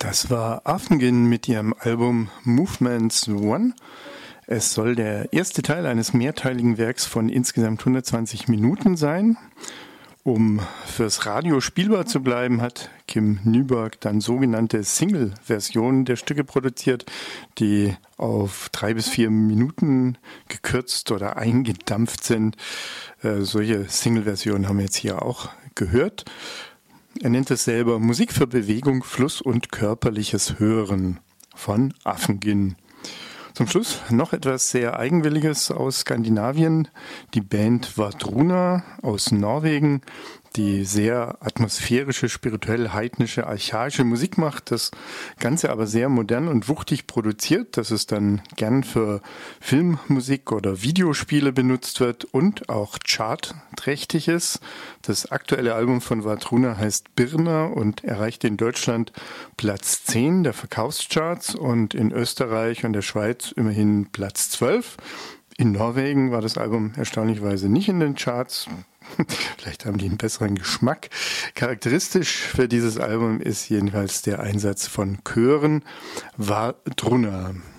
Das war Afengin mit ihrem Album Movements One. Es soll der erste Teil eines mehrteiligen Werks von insgesamt 120 Minuten sein. Um fürs Radio spielbar zu bleiben, hat Kim Nyberg dann sogenannte Single-Versionen der Stücke produziert, die auf 3 bis 4 Minuten gekürzt oder eingedampft sind. Solche Single-Versionen haben wir jetzt hier auch gehört. Er nennt es selber Musik für Bewegung, Fluss und körperliches Hören von Afengin. Zum Schluss noch etwas sehr Eigenwilliges aus Skandinavien. Die Band Vadruna aus Norwegen, die sehr atmosphärische, spirituell heidnische, archaische Musik macht. Das Ganze aber sehr modern und wuchtig produziert, dass es dann gern für Filmmusik oder Videospiele benutzt wird und auch chartträchtig ist. Das aktuelle Album von Vadruna heißt Birna und erreicht in Deutschland Platz 10 der Verkaufscharts und in Österreich und der Schweiz immerhin Platz 12. In Norwegen war das Album erstaunlicherweise nicht in den Charts. Vielleicht haben die einen besseren Geschmack. Charakteristisch für dieses Album ist jedenfalls der Einsatz von Chören. Vadruna.